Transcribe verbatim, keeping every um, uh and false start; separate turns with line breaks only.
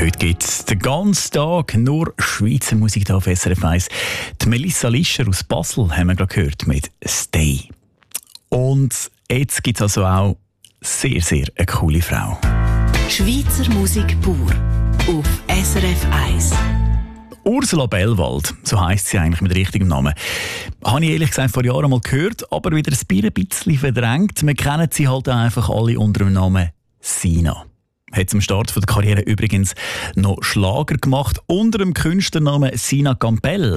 Heute gibt es den ganzen Tag nur Schweizer Musik hier auf S R F eins. Die Melissa Lischer aus Basel haben wir gerade gehört mit «Stay». Und jetzt gibt es also auch sehr, sehr eine coole Frau.
Schweizer Musik pur auf S R F eins.
Ursula Bellwald, so heisst sie eigentlich mit richtigem Namen. Habe ich ehrlich gesagt vor Jahren mal gehört, aber wieder ein bisschen verdrängt. Wir kennen sie halt einfach alle unter dem Namen Sina. Hat zum Start der Karriere übrigens noch Schlager gemacht unter dem Künstlernamen Sina Campbell.